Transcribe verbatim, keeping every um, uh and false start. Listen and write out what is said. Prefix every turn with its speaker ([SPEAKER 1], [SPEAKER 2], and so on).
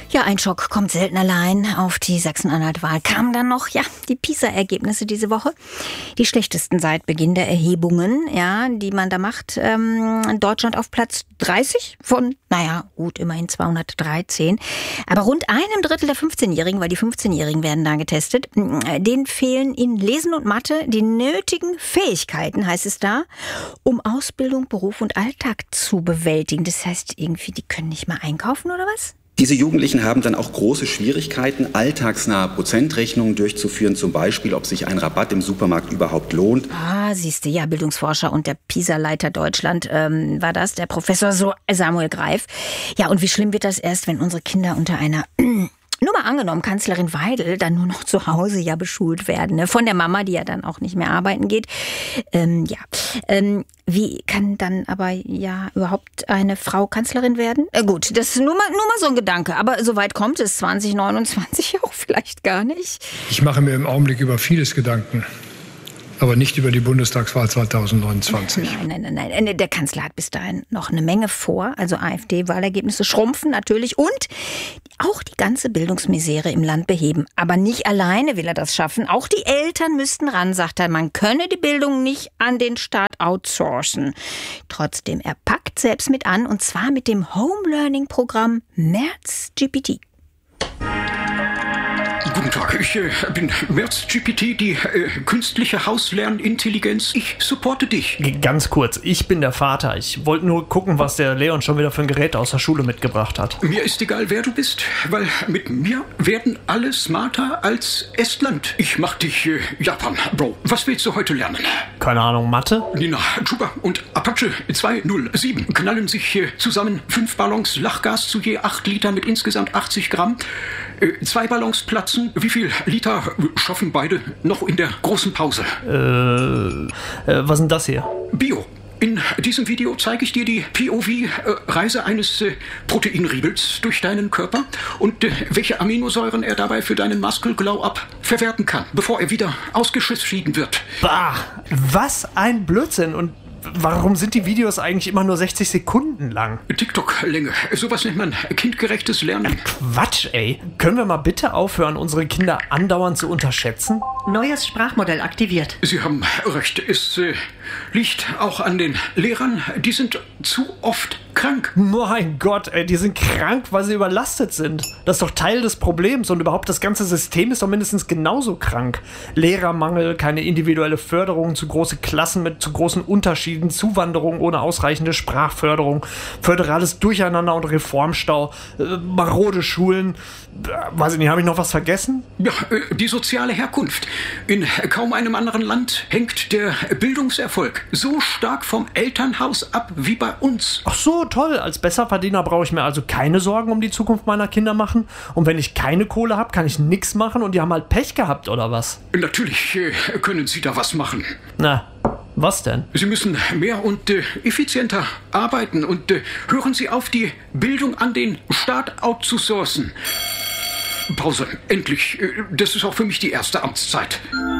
[SPEAKER 1] Ja, ein Schock kommt selten allein. Auf die Sachsen-Anhalt-Wahl kamen dann noch, ja, die PISA-Ergebnisse diese Woche. Die schlechtesten seit Beginn der Erhebungen, ja, die man da macht. Ähm, Deutschland auf Platz dreißig von, naja, gut, immerhin zweihundertdreizehn. Aber rund einem Drittel der fünfzehnjährigen, weil die fünfzehnjährigen werden da getestet, denen fehlen in Lesen und Mathe die nötigen Fähigkeiten, heißt es da, um Ausbildung, Beruf und Alltag zu bewältigen. Das heißt irgendwie, die können nicht mal einkaufen oder was?
[SPEAKER 2] Diese Jugendlichen haben dann auch große Schwierigkeiten, alltagsnahe Prozentrechnungen durchzuführen, zum Beispiel, ob sich ein Rabatt im Supermarkt überhaupt lohnt.
[SPEAKER 1] Ah, siehst du, ja, Bildungsforscher und der PISA-Leiter Deutschland ähm, war das, der Professor so Samuel Greif. Ja, und wie schlimm wird das erst, wenn unsere Kinder unter einer... Nur mal angenommen, Kanzlerin Weidel dann nur noch zu Hause ja beschult werden, ne? Von der Mama, die ja dann auch nicht mehr arbeiten geht. Ähm, ja, ähm, wie kann dann aber ja überhaupt eine Frau Kanzlerin werden? Äh, gut, das ist nur mal, nur mal so ein Gedanke, aber so weit kommt es zwanzig neunundzwanzig auch vielleicht gar nicht.
[SPEAKER 3] Ich mache mir im Augenblick über vieles Gedanken. Aber nicht über die Bundestagswahl zweitausendneunundzwanzig.
[SPEAKER 1] Nein, nein, nein, nein. Der Kanzler hat bis dahin noch eine Menge vor. Also AfD-Wahlergebnisse schrumpfen natürlich. Und auch die ganze Bildungsmisere im Land beheben. Aber nicht alleine will er das schaffen. Auch die Eltern müssten ran, sagt er. Man könne die Bildung nicht an den Staat outsourcen. Trotzdem, er packt selbst mit an. Und zwar mit dem Home-Learning-Programm Merz G P T.
[SPEAKER 4] Guten Tag, ich äh, bin Merz G P T, die äh, künstliche Hauslernintelligenz. Ich supporte dich.
[SPEAKER 5] Ganz kurz, ich bin der Vater. Ich wollte nur gucken, was der Leon schon wieder für ein Gerät aus der Schule mitgebracht hat.
[SPEAKER 4] Mir ist egal, wer du bist, weil mit mir werden alle smarter als Estland. Ich mach dich äh, Japan, Bro. Was willst du heute lernen?
[SPEAKER 5] Keine Ahnung, Mathe?
[SPEAKER 4] Nina, Chuba und Apache zwei null sieben knallen sich äh, zusammen fünf Ballons Lachgas zu je acht Liter mit insgesamt achtzig Gramm. Äh, zwei Ballons platzen. Wie viel Liter schaffen beide noch in der großen Pause?
[SPEAKER 5] Äh, äh was ist denn das hier?
[SPEAKER 4] Bio. In diesem Video zeige ich dir die P O V-Reise eines äh, Proteinriegels durch deinen Körper und äh, welche Aminosäuren er dabei für deinen Muscle Glow-Up verwerten kann, bevor er wieder ausgeschieden wird.
[SPEAKER 5] Bah, was ein Blödsinn. Und warum sind die Videos eigentlich immer nur sechzig Sekunden lang?
[SPEAKER 4] TikTok-Länge. Sowas nennt man kindgerechtes Lernen.
[SPEAKER 5] Quatsch, ey. Können wir mal bitte aufhören, unsere Kinder andauernd zu unterschätzen?
[SPEAKER 6] Neues Sprachmodell aktiviert.
[SPEAKER 4] Sie haben recht. Es äh, liegt auch an den Lehrern. Die sind zu oft krank.
[SPEAKER 5] Mein Gott, ey, die sind krank, weil sie überlastet sind. Das ist doch Teil des Problems und überhaupt das ganze System ist doch mindestens genauso krank. Lehrermangel, keine individuelle Förderung, zu große Klassen mit zu großen Unterschieden, Zuwanderung ohne ausreichende Sprachförderung, föderales Durcheinander und Reformstau, äh, marode Schulen. Äh, weiß ich nicht, habe ich noch was vergessen?
[SPEAKER 4] Ja, äh, die soziale Herkunft. In kaum einem anderen Land hängt der Bildungserfolg so stark vom Elternhaus ab wie bei uns.
[SPEAKER 5] Ach so, toll. Als Besserverdiener brauche ich mir also keine Sorgen um die Zukunft meiner Kinder machen. Und wenn ich keine Kohle habe, kann ich nichts machen und die haben halt Pech gehabt, oder was?
[SPEAKER 4] Natürlich äh, können Sie da was machen.
[SPEAKER 5] Na, was denn?
[SPEAKER 4] Sie müssen mehr und äh, effizienter arbeiten und äh, hören Sie auf, die Bildung an den Staat outzusourcen. Pause. Endlich. Das ist auch für mich die erste Amtszeit.